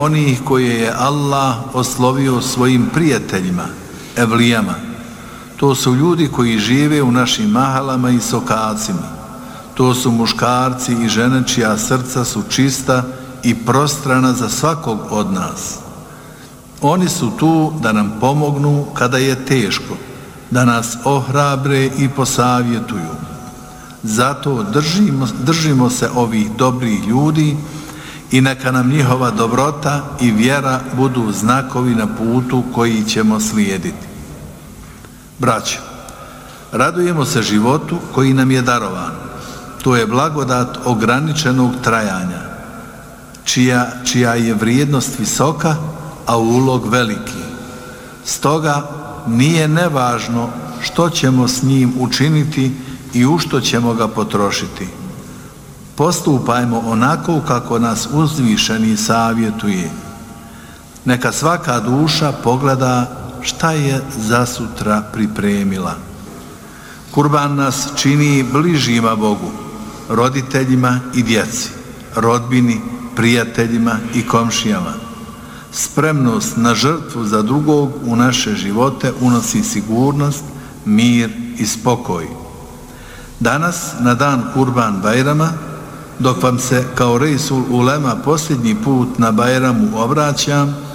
onih koje je Allah oslovio svojim prijateljima, evlijama. To su ljudi koji žive u našim mahalama i sokacima. To su muškarci i žene čija srca su čista i prostrana za svakog od nas. Oni su tu da nam pomognu kada je teško, da nas ohrabre i posavjetuju. Zato držimo se ovih dobrih ljudi i neka nam njihova dobrota i vjera budu znakovi na putu koji ćemo slijediti. Braćo, radujemo se životu koji nam je darovan. To je blagodat ograničenog trajanja, čija je vrijednost visoka, a ulog veliki. Stoga nije nevažno što ćemo s njim učiniti i u što ćemo ga potrošiti. Postupajmo onako kako nas uzvišeni savjetuje. Neka svaka duša pogleda šta je za sutra pripremila. Kurban nas čini bližima Bogu, roditeljima i djeci, rodbini, prijateljima i komšijama. Spremnost na žrtvu za drugog u naše živote unosi sigurnost, mir i spokoj. Danas, na dan Kurban Bajrama, dok vam se kao Reisul Ulema posljednji put na Bajramu obraćam,